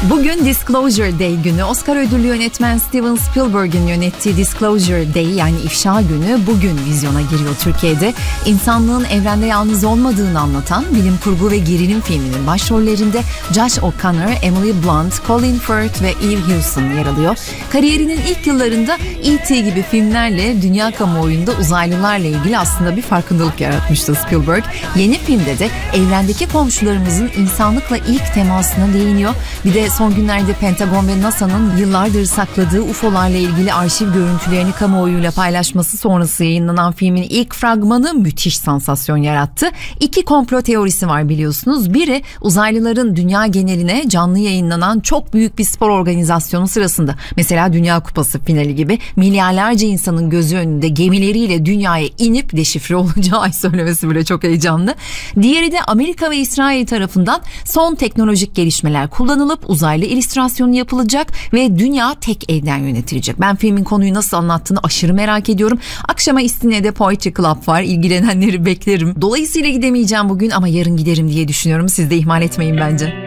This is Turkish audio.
Bugün Disclosure Day günü. Oscar ödüllü yönetmen Steven Spielberg'in yönettiği Disclosure Day yani ifşa günü bugün vizyona giriyor Türkiye'de. İnsanlığın evrende yalnız olmadığını anlatan bilim kurgu ve gerilim filminin başrollerinde Josh O'Connor, Emily Blunt, Colin Firth ve Eve Hewson yer alıyor. Kariyerinin ilk yıllarında E.T. gibi filmlerle dünya kamuoyunda uzaylılarla ilgili aslında bir farkındalık yaratmıştı Spielberg. Yeni filmde de evrendeki komşularımızın insanlıkla ilk temasına değiniyor. Bir de son günlerde Pentagon ve NASA'nın yıllardır sakladığı UFO'larla ilgili arşiv görüntülerini kamuoyuyla paylaşması sonrası yayınlanan filmin ilk fragmanı müthiş sansasyon yarattı. İki komplo teorisi var biliyorsunuz. Biri uzaylıların dünya geneline canlı yayınlanan çok büyük bir spor organizasyonu sırasında, mesela Dünya Kupası finali gibi milyarlarca insanın gözü önünde gemileriyle dünyaya inip deşifre olacağı, ay söylemesi bile çok heyecanlı. Diğeri de Amerika ve İsrail tarafından son teknolojik gelişmeler kullanılıp uzaylı illüstrasyonu yapılacak ve dünya tek elden yönetilecek. Ben filmin konuyu nasıl anlattığını aşırı merak ediyorum. Akşama İstinye'de Poetry Club var. İlgilenenleri beklerim. Dolayısıyla gidemeyeceğim bugün ama yarın giderim diye düşünüyorum. Siz de ihmal etmeyin bence.